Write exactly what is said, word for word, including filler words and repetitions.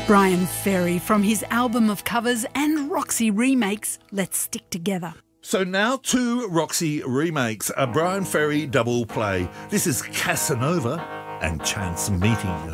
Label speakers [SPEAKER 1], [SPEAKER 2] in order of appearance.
[SPEAKER 1] Bryan Ferry from his album of covers and Roxy remakes, Let's Stick Together.
[SPEAKER 2] So now two Roxy remakes, a Bryan Ferry double play. This is Casanova and Chance Meeting.